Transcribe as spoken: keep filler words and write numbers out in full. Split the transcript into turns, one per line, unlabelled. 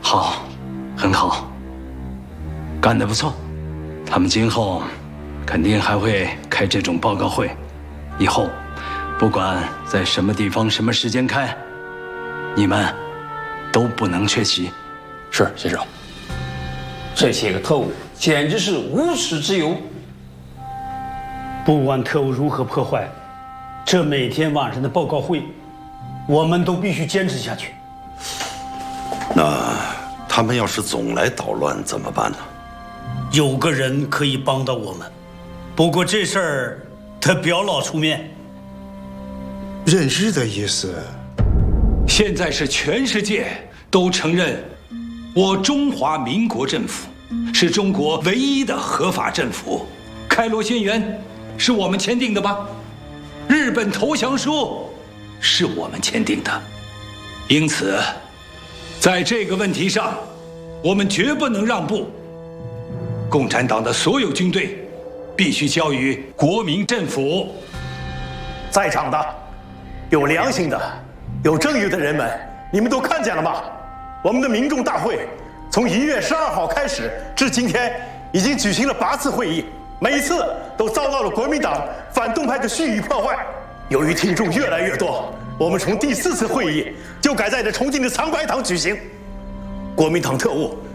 好，很好，干得不错。他们今后肯定还会开这种报告会，以后不管在什么地方、什么时间开，你们都不能缺席。
是，先生。
这些个特务简直是无耻之尤。
不管特务如何破坏，这每天晚上的报告会，我们都必须坚持下去。
那他们要是总来捣乱怎么办呢？
有个人可以帮到我们，不过这事儿得表老出面。
认识的意思？
现在是全世界都承认，我中华民国政府是中国唯一的合法政府。开罗宣言是我们签订的吧？日本投降书是我们签订的，因此，在这个问题上，我们绝不能让步。共产党的所有军队必须交于国民政府。
在场的有良心的、有正义的人们，你们都看见了吗？我们的民众大会从一月十二号开始至今天，已经举行了八次会议，每一次都遭到了国民党反动派的蓄意破坏。由于听众越来越多，我们从第四次会议就改在这重庆的长白堂举行。国民党特务